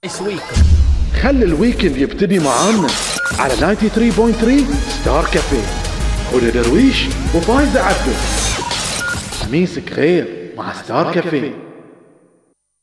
خلي الويكند يبتدي معانا على 93.3 ستار كافيه. هدى درويش وفايزة عبده. خميسك خير مع ستار كافيه.